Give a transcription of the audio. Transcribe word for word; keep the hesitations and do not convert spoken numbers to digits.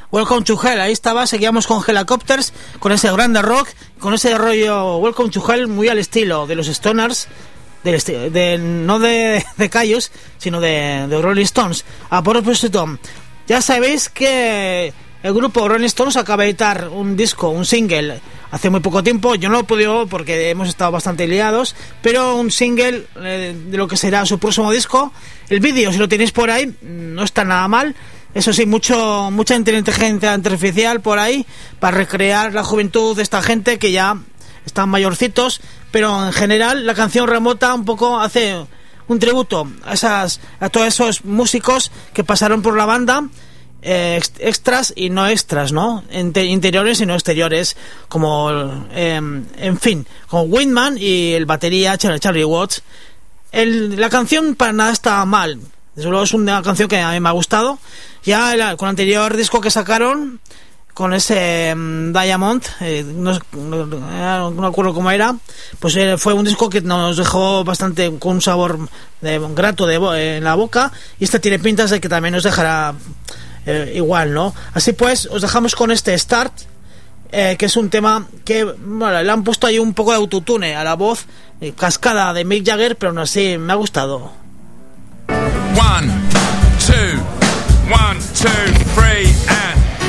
Welcome to Hell. Ahí estaba, seguíamos con Helicopters, con ese grande rock, con ese rollo Welcome to Hell muy al estilo de los Stoners, de, esti- de no de, de Caius, sino de, de Rolling Stones. A propósito, ya sabéis que el grupo Rolling Stones acaba de editar un disco, un single, hace muy poco tiempo. Yo no lo he podido porque hemos estado bastante liados, pero un single eh, de lo que será su próximo disco. El vídeo, si lo tenéis por ahí, no está nada mal. Eso sí, mucho mucha inteligencia artificial por ahí para recrear la juventud de esta gente que ya están mayorcitos, pero en general la canción remota un poco, hace un tributo a esas a todos esos músicos que pasaron por la banda, eh, extras y no extras, ¿no? Inter- interiores y no exteriores, como eh, en fin, como Whitman y el batería Charlie, Charlie Watts. El, la canción para nada está mal. Desde luego es una canción que a mí me ha gustado. Ya el, con el anterior disco que sacaron, con ese um, Diamond, eh, no, no, no me acuerdo cómo era, pues eh, fue un disco que nos dejó bastante con un sabor de, grato de, eh, en la boca, y este tiene pintas de que también nos dejará eh, igual, ¿no? Así pues, os dejamos con este Start, eh, que es un tema que, bueno, le han puesto ahí un poco de autotune a la voz, eh, cascada de Mick Jagger, pero no sé, me ha gustado. One, two, one, two, three, and